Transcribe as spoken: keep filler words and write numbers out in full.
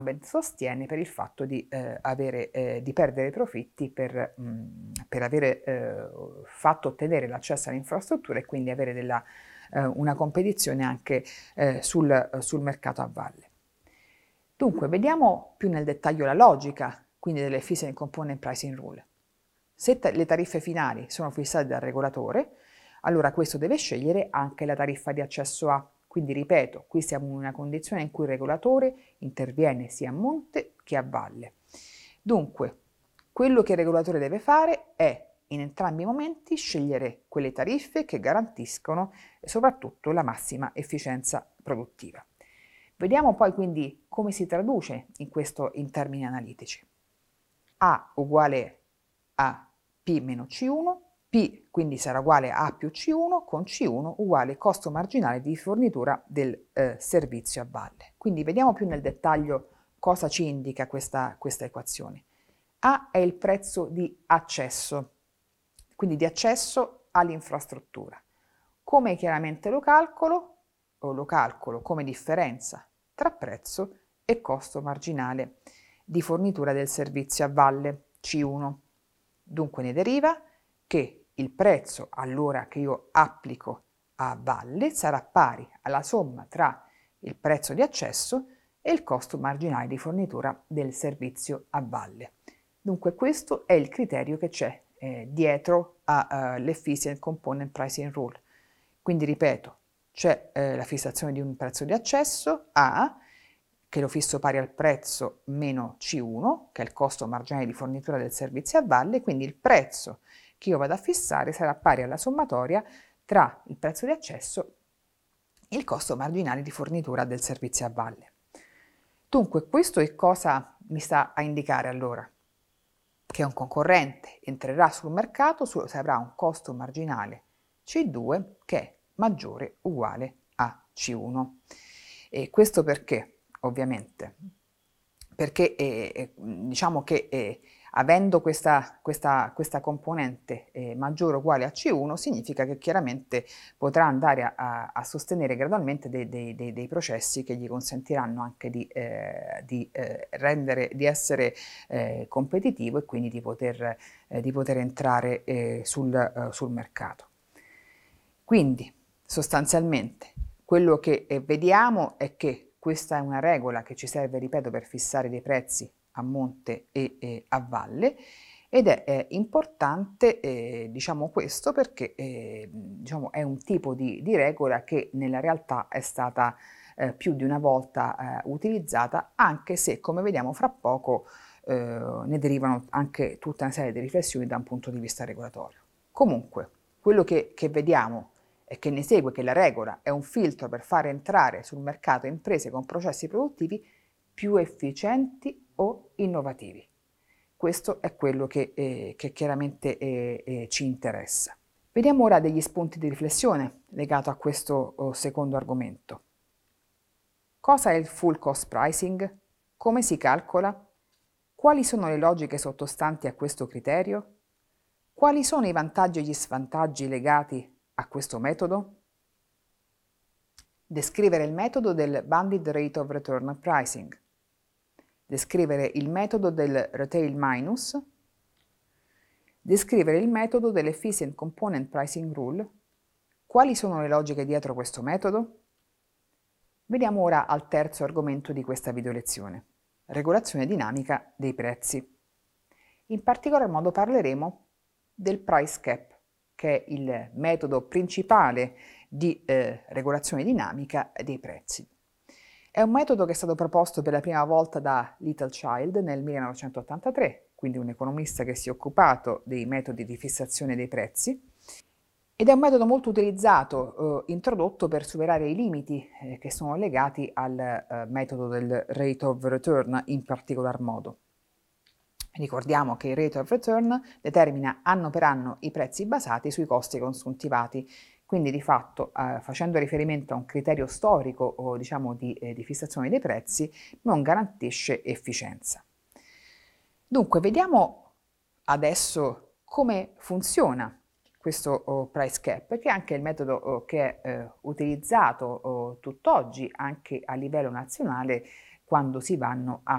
sostiene per il fatto di, eh, avere, eh, di perdere profitti per, mh, per avere eh, fatto ottenere l'accesso all'infrastruttura e quindi avere della, eh, una competizione anche eh, sul, sul mercato a valle. Dunque, vediamo più nel dettaglio la logica, quindi delle Efficient Component Pricing Rule. Se ta- le tariffe finali sono fissate dal regolatore, allora questo deve scegliere anche la tariffa di accesso A. Quindi ripeto, qui siamo in una condizione in cui il regolatore interviene sia a monte che a valle. Dunque, quello che il regolatore deve fare è in entrambi i momenti scegliere quelle tariffe che garantiscono soprattutto la massima efficienza produttiva. Vediamo poi quindi come si traduce in questo in termini analitici. A uguale a P meno C uno, P quindi sarà uguale a A più C uno, con C uno uguale costo marginale di fornitura del eh, servizio a valle. Quindi vediamo più nel dettaglio cosa ci indica questa, questa equazione. A è il prezzo di accesso, quindi di accesso all'infrastruttura. Come chiaramente lo calcolo? O lo calcolo come differenza tra prezzo e costo marginale di fornitura del servizio a valle, C uno. Dunque ne deriva che il prezzo all'ora che io applico a valle sarà pari alla somma tra il prezzo di accesso e il costo marginale di fornitura del servizio a valle. Dunque questo è il criterio che c'è eh, dietro all'Efficient Component Pricing Rule. Quindi ripeto, c'è eh, la fissazione di un prezzo di accesso A, che lo fisso pari al prezzo meno C uno, che è il costo marginale di fornitura del servizio a valle, quindi il prezzo che io vado a fissare sarà pari alla sommatoria tra il prezzo di accesso e il costo marginale di fornitura del servizio a valle. Dunque, questo è cosa mi sta a indicare allora? Che un concorrente entrerà sul mercato solo se avrà un costo marginale C due che è maggiore o uguale a C uno. E questo perché? Ovviamente, perché eh, diciamo che eh, avendo questa, questa, questa componente eh, maggiore o uguale a C uno significa che chiaramente potrà andare a, a, a sostenere gradualmente dei, dei, dei, dei processi che gli consentiranno anche di, eh, di eh, rendere, di essere eh, competitivo e quindi di poter, eh, di poter entrare eh, sul, eh, sul mercato. Quindi sostanzialmente quello che eh, vediamo è che questa è una regola che ci serve, ripeto, per fissare dei prezzi a monte e, e a valle ed è eh, importante eh, diciamo questo perché eh, diciamo, è un tipo di, di regola che nella realtà è stata eh, più di una volta eh, utilizzata, anche se come vediamo fra poco eh, ne derivano anche tutta una serie di riflessioni da un punto di vista regolatorio. Comunque, quello che, che vediamo e che ne segue che la regola è un filtro per fare entrare sul mercato imprese con processi produttivi più efficienti o innovativi. Questo è quello che, eh, che chiaramente eh, eh, ci interessa. Vediamo ora degli spunti di riflessione legato a questo oh, secondo argomento. Cosa è il full cost pricing? Come si calcola? Quali sono le logiche sottostanti a questo criterio? Quali sono i vantaggi e gli svantaggi legati a questo metodo? Descrivere il metodo del Banded Rate of Return Pricing. Descrivere il metodo del Retail Minus. Descrivere il metodo dell'Efficient Component Pricing Rule. Quali sono le logiche dietro questo metodo? Veniamo ora al terzo argomento di questa video lezione, regolazione dinamica dei prezzi. In particolar modo parleremo del price cap, che è il metodo principale di eh, regolazione dinamica dei prezzi. È un metodo che è stato proposto per la prima volta da Little Child nel millenovecentottantatré, quindi un economista che si è occupato dei metodi di fissazione dei prezzi, ed è un metodo molto utilizzato, eh, introdotto per superare i limiti eh, che sono legati al eh, metodo del rate of return in particolar modo. Ricordiamo che il rate of return determina anno per anno i prezzi basati sui costi consuntivati, quindi di fatto eh, facendo riferimento a un criterio storico o diciamo di, eh, di fissazione dei prezzi non garantisce efficienza. Dunque vediamo adesso come funziona questo oh, price cap, che è anche il metodo oh, che è eh, utilizzato oh, tutt'oggi anche a livello nazionale quando si vanno a